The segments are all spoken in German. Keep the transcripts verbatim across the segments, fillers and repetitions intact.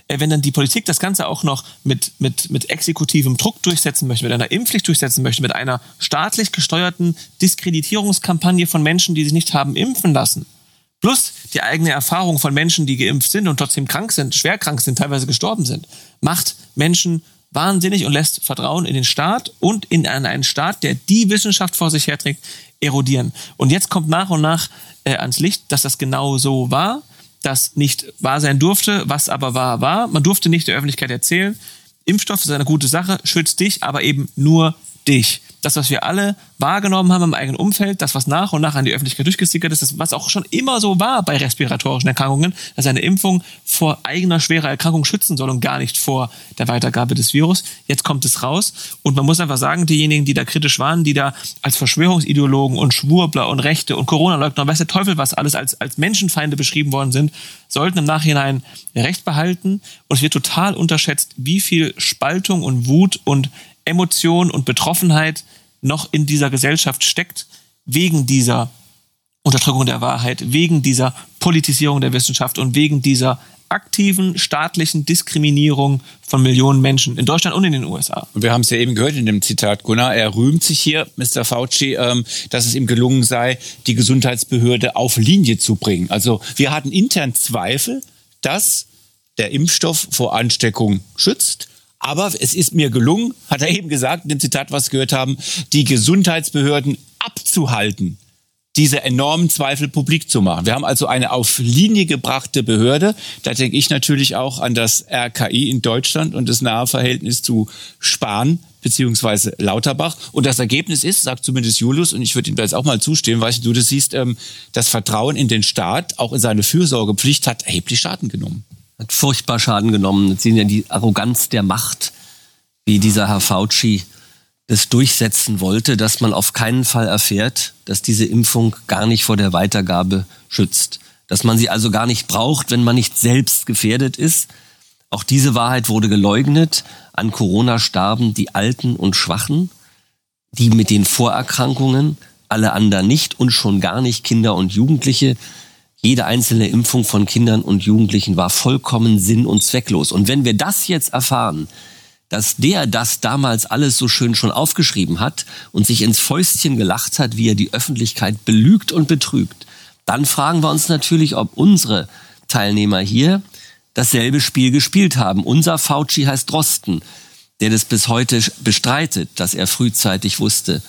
äh, wenn dann die Politik das Ganze auch noch mit, mit, mit exekutivem Druck durchsetzen möchte, mit einer Impfpflicht durchsetzen möchte, mit einer staatlich gesteuerten Diskreditierungskampagne von Menschen, die sich nicht haben impfen lassen, plus die eigene Erfahrung von Menschen, die geimpft sind und trotzdem krank sind, schwer krank sind, teilweise gestorben sind, macht Menschen wahnsinnig und lässt Vertrauen in den Staat und in einen Staat, der die Wissenschaft vor sich herträgt, erodieren. Und jetzt kommt nach und nach äh, ans Licht, dass das genau so war, dass nicht wahr sein durfte, was aber wahr war. Man durfte nicht der Öffentlichkeit erzählen, Impfstoff ist eine gute Sache, schützt dich, aber eben nur dich. Das, was wir alle wahrgenommen haben im eigenen Umfeld, das, was nach und nach an die Öffentlichkeit durchgesickert ist, das, was auch schon immer so war bei respiratorischen Erkrankungen, dass eine Impfung vor eigener schwerer Erkrankung schützen soll und gar nicht vor der Weitergabe des Virus. Jetzt kommt es raus und man muss einfach sagen, diejenigen, die da kritisch waren, die da als Verschwörungsideologen und Schwurbler und Rechte und Corona-Leugner, weiß der Teufel was, alles als, als Menschenfeinde beschrieben worden sind, sollten im Nachhinein Recht behalten. Und es wird total unterschätzt, wie viel Spaltung und Wut und Emotion und Betroffenheit noch in dieser Gesellschaft steckt, wegen dieser Unterdrückung der Wahrheit, wegen dieser Politisierung der Wissenschaft und wegen dieser aktiven staatlichen Diskriminierung von Millionen Menschen in Deutschland und in den U S A. Wir haben es ja eben gehört in dem Zitat, Gunnar, er rühmt sich hier, Mister Fauci, ähm, dass es ihm gelungen sei, die Gesundheitsbehörde auf Linie zu bringen. Also wir hatten intern Zweifel, dass der Impfstoff vor Ansteckung schützt. Aber es ist mir gelungen, hat er eben gesagt, in dem Zitat, was wir gehört haben, die Gesundheitsbehörden abzuhalten, diese enormen Zweifel publik zu machen. Wir haben also eine auf Linie gebrachte Behörde. Da denke ich natürlich auch an das R K I in Deutschland und das nahe Verhältnis zu Spahn beziehungsweise Lauterbach. Und das Ergebnis ist, sagt zumindest Julius, und ich würde ihm da jetzt auch mal zustimmen, weil du das siehst, das Vertrauen in den Staat, auch in seine Fürsorgepflicht, hat erheblich Schaden genommen. Hat furchtbar Schaden genommen. Jetzt sehen ja die Arroganz der Macht, wie dieser Herr Fauci das durchsetzen wollte, dass man auf keinen Fall erfährt, dass diese Impfung gar nicht vor der Weitergabe schützt. Dass man sie also gar nicht braucht, wenn man nicht selbst gefährdet ist. Auch diese Wahrheit wurde geleugnet. An Corona starben die Alten und Schwachen, die mit den Vorerkrankungen, alle anderen nicht und schon gar nicht Kinder und Jugendliche. Jede einzelne Impfung von Kindern und Jugendlichen war vollkommen sinn- und zwecklos. Und wenn wir das jetzt erfahren, dass der das damals alles so schön schon aufgeschrieben hat und sich ins Fäustchen gelacht hat, wie er die Öffentlichkeit belügt und betrügt, dann fragen wir uns natürlich, ob unsere Teilnehmer hier dasselbe Spiel gespielt haben. Unser Fauci heißt Drosten, der das bis heute bestreitet, dass er frühzeitig wusste,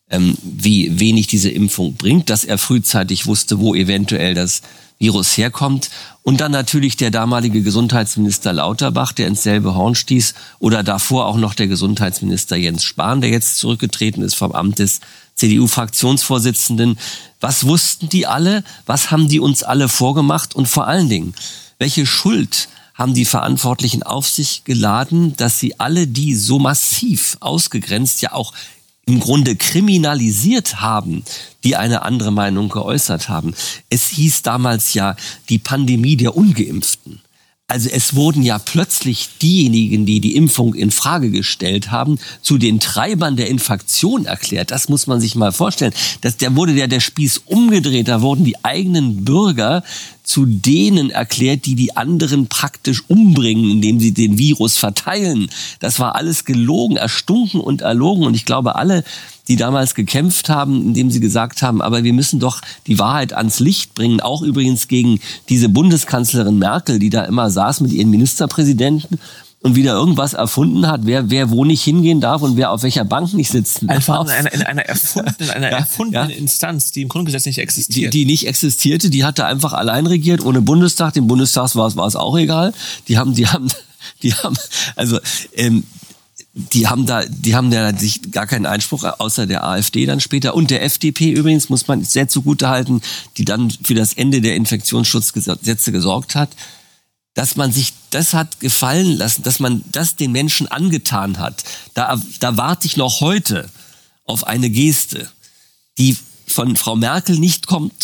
wie wenig diese Impfung bringt, dass er frühzeitig wusste, wo eventuell das Virus herkommt. Und dann natürlich der damalige Gesundheitsminister Lauterbach, der ins selbe Horn stieß, oder davor auch noch der Gesundheitsminister Jens Spahn, der jetzt zurückgetreten ist vom Amt des C D U-Fraktionsvorsitzenden. Was wussten die alle? Was haben die uns alle vorgemacht? Und vor allen Dingen, welche Schuld haben die Verantwortlichen auf sich geladen, dass sie alle die so massiv ausgegrenzt, ja auch im Grunde kriminalisiert haben, die eine andere Meinung geäußert haben. Es hieß damals ja die Pandemie der Ungeimpften. Also es wurden ja plötzlich diejenigen, die die Impfung in Frage gestellt haben, zu den Treibern der Infektion erklärt. Das muss man sich mal vorstellen. Das, da wurde ja der Spieß umgedreht. Da wurden die eigenen Bürger zu denen erklärt, die die anderen praktisch umbringen, indem sie den Virus verteilen. Das war alles gelogen, erstunken und erlogen. Und ich glaube, alle, die damals gekämpft haben, indem sie gesagt haben, aber wir müssen doch die Wahrheit ans Licht bringen, auch übrigens gegen diese Bundeskanzlerin Merkel, die da immer saß mit ihren Ministerpräsidenten und wieder irgendwas erfunden hat, wer, wer wo nicht hingehen darf und wer auf welcher Bank nicht sitzen darf. Einfach in einer, in einer erfundenen, in einer Ja, erfundenen ja. Instanz, die im Grundgesetz nicht Die, existiert. die nicht existierte, die hatte einfach allein regiert, ohne Bundestag. Dem Bundestag war es, war es auch egal. Die haben, die haben, die haben, also, ähm, die haben da, die haben da sich gar keinen Einspruch, außer der AfD dann später und der F D P übrigens, muss man sehr zugutehalten, die dann für das Ende der Infektionsschutzgesetze gesorgt hat, dass man sich das hat gefallen lassen, dass man das den Menschen angetan hat. Da, da warte ich noch heute auf eine Geste, die von Frau Merkel nicht kommt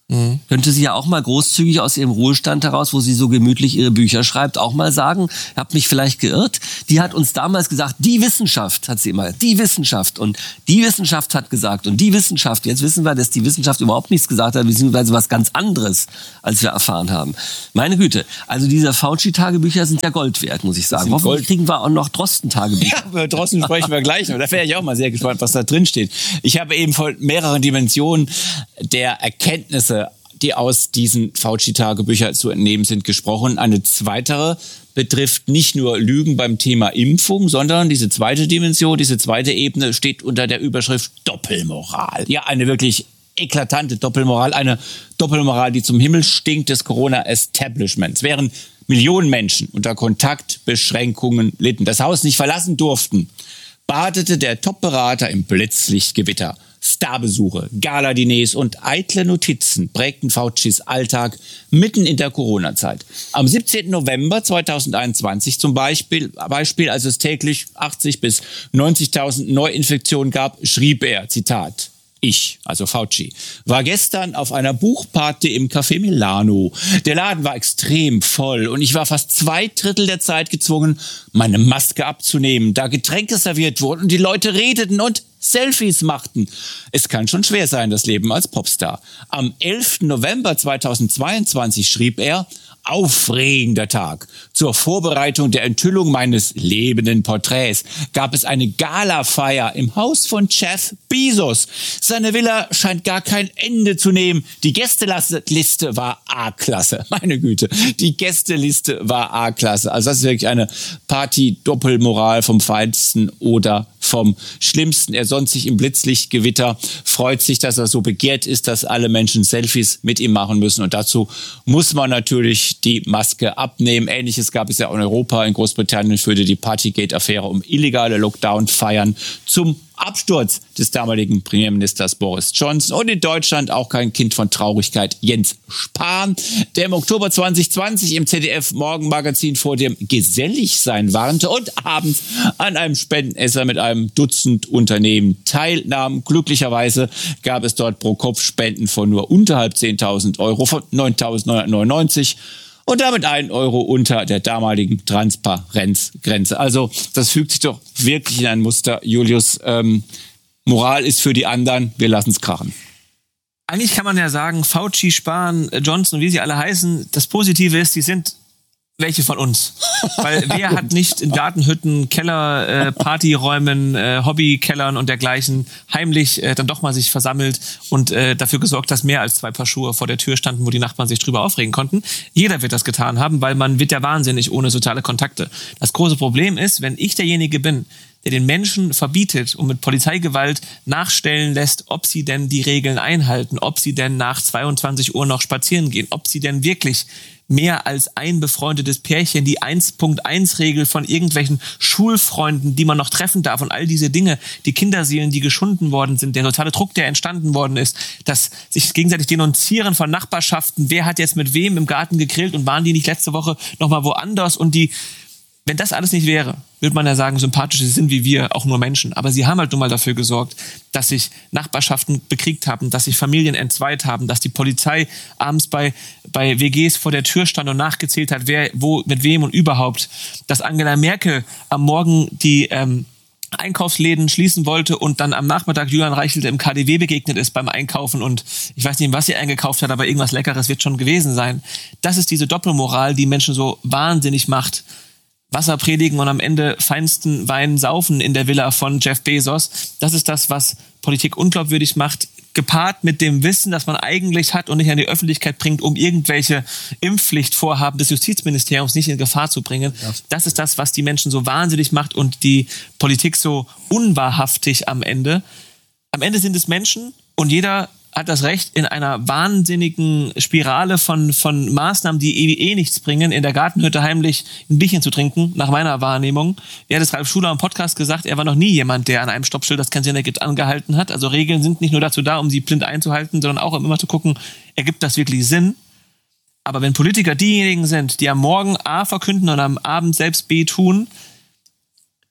Mhm. Könnte sie ja auch mal großzügig aus ihrem Ruhestand heraus, wo sie so gemütlich ihre Bücher schreibt, auch mal sagen, ich habe mich vielleicht geirrt. Die hat uns damals gesagt, die Wissenschaft, hat sie immer, die Wissenschaft. Und die Wissenschaft hat gesagt und die Wissenschaft. Jetzt wissen wir, dass die Wissenschaft überhaupt nichts gesagt hat, beziehungsweise was ganz anderes, als wir erfahren haben. Meine Güte, also diese Fauci-Tagebücher sind ja Gold wert, muss ich sagen. Hoffentlich Gold. Kriegen wir auch noch Drosten-Tagebücher. Ja, über Drosten sprechen wir gleich. Da wäre ich auch mal sehr gespannt, was da drin steht. Ich habe eben von mehreren Dimensionen der Erkenntnisse, die aus diesen Fauci-Tagebüchern zu entnehmen sind, gesprochen. Eine zweitere betrifft nicht nur Lügen beim Thema Impfung, sondern diese zweite Dimension, diese zweite Ebene steht unter der Überschrift Doppelmoral. Ja, eine wirklich eklatante Doppelmoral, eine Doppelmoral, die zum Himmel stinkt des Corona-Establishments. Während Millionen Menschen unter Kontaktbeschränkungen litten, das Haus nicht verlassen durften, badete der Top-Berater im Blitzlichtgewitter. Starbesuche, Galadiners und eitle Notizen prägten Faucis Alltag mitten in der Corona-Zeit. Am siebzehnten November zweitausendeinundzwanzig zum Beispiel, Beispiel, als es täglich achtzig bis neunzigtausend Neuinfektionen gab, schrieb er, Zitat, ich, also Fauci, war gestern auf einer Buchparty im Café Milano. Der Laden war extrem voll und ich war fast zwei Drittel der Zeit gezwungen, meine Maske abzunehmen, da Getränke serviert wurden und die Leute redeten und Selfies machten. Es kann schon schwer sein, das Leben als Popstar. Am elften November zweitausendzweiundzwanzig schrieb er, aufregender Tag. Zur Vorbereitung der Enthüllung meines lebenden Porträts gab es eine Galafeier im Haus von Jeff Bezos. Seine Villa scheint gar kein Ende zu nehmen. Die Gästeliste war A-Klasse. Meine Güte, die Gästeliste war A-Klasse. Also das ist wirklich eine Party-Doppelmoral vom Feinsten oder vom Schlimmsten. Er sonnt sich im Blitzlichtgewitter, freut sich, dass er so begehrt ist, dass alle Menschen Selfies mit ihm machen müssen. Und dazu muss man natürlich die Maske abnehmen. Ähnliches gab es ja in Europa. In Großbritannien führte die Partygate-Affäre um illegale Lockdown-Feiern zum Absturz des damaligen Premierministers Boris Johnson und in Deutschland auch kein Kind von Traurigkeit Jens Spahn, der im Oktober zweitausendzwanzig im Z D F-Morgenmagazin vor dem Geselligsein warnte und abends an einem Spendenesser mit einem Dutzend Unternehmen teilnahm. Glücklicherweise gab es dort pro Kopf Spenden von nur unterhalb zehntausend Euro, von neuntausendneunhundertneunundneunzig und damit ein Euro unter der damaligen Transparenzgrenze. Also das fügt sich doch wirklich in ein Muster. Julius, ähm, Moral ist für die anderen, wir lassen es krachen. Eigentlich kann man ja sagen, Fauci, Spahn, Johnson, wie sie alle heißen, das Positive ist, die sind welche von uns. Weil wer hat nicht in Gartenhütten, Keller, äh, Partyräumen, äh, Hobbykellern und dergleichen heimlich äh, dann doch mal sich versammelt und äh, dafür gesorgt, dass mehr als zwei Paar Schuhe vor der Tür standen, wo die Nachbarn sich drüber aufregen konnten. Jeder wird das getan haben, weil man wird ja wahnsinnig ohne soziale Kontakte. Das große Problem ist, wenn ich derjenige bin, der den Menschen verbietet und mit Polizeigewalt nachstellen lässt, ob sie denn die Regeln einhalten, ob sie denn nach zweiundzwanzig Uhr noch spazieren gehen, ob sie denn wirklich mehr als ein befreundetes Pärchen, die eins Punkt eins Regel von irgendwelchen Schulfreunden, die man noch treffen darf und all diese Dinge, die Kinderseelen, die geschunden worden sind, der totale Druck, der entstanden worden ist, das sich gegenseitig denunzieren von Nachbarschaften, wer hat jetzt mit wem im Garten gegrillt und waren die nicht letzte Woche noch mal woanders und die, wenn das alles nicht wäre, würde man ja sagen, sympathische sind wie wir auch nur Menschen. Aber sie haben halt nun mal dafür gesorgt, dass sich Nachbarschaften bekriegt haben, dass sich Familien entzweit haben, dass die Polizei abends bei, bei W Gs vor der Tür stand und nachgezählt hat, wer wo mit wem und überhaupt. Dass Angela Merkel am Morgen die ähm, Einkaufsläden schließen wollte und dann am Nachmittag Julian Reichelt im K D W begegnet ist beim Einkaufen und ich weiß nicht, was sie eingekauft hat, aber irgendwas Leckeres wird schon gewesen sein. Das ist diese Doppelmoral, die Menschen so wahnsinnig macht. Wasser predigen und am Ende feinsten Wein saufen in der Villa von Jeff Bezos. Das ist das, was Politik unglaubwürdig macht, gepaart mit dem Wissen, das man eigentlich hat und nicht an die Öffentlichkeit bringt, um irgendwelche Impfpflichtvorhaben des Justizministeriums nicht in Gefahr zu bringen. Ja. Das ist das, was die Menschen so wahnsinnig macht und die Politik so unwahrhaftig am Ende. Am Ende sind es Menschen und jeder hat das Recht, in einer wahnsinnigen Spirale von, von Maßnahmen, die eh, eh nichts bringen, in der Gartenhütte heimlich ein Bierchen zu trinken, nach meiner Wahrnehmung. Er hat es Ralf Schuler im Podcast gesagt, er war noch nie jemand, der an einem Stoppschild, das keinen Sinn ergibt, angehalten hat. Also Regeln sind nicht nur dazu da, um sie blind einzuhalten, sondern auch um immer zu gucken, ergibt das wirklich Sinn? Aber wenn Politiker diejenigen sind, die am Morgen A verkünden und am Abend selbst B tun,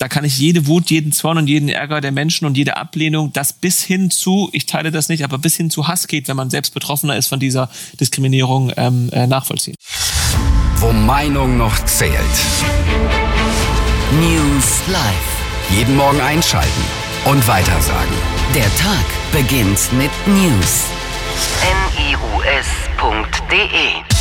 Da kann ich jede Wut, jeden Zorn und jeden Ärger der Menschen und jede Ablehnung, das bis hin zu, ich teile das nicht, aber bis hin zu Hass geht, wenn man selbst Betroffener ist von dieser Diskriminierung, ähm, äh, nachvollziehen. Wo Meinung noch zählt. News Live. Jeden Morgen einschalten und weitersagen. Der Tag beginnt mit News. N I U S punkt D E